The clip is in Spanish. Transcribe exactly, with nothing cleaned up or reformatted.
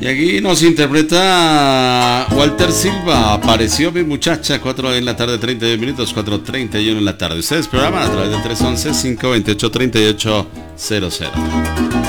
Y aquí nos interpreta Walter Silva, Apareció mi muchacha, cuatro en la tarde, treinta y uno minutos, cuatro treinta y uno en la tarde. Ustedes programan a través del tres once, cinco veintiocho, treinta y ocho cero cero.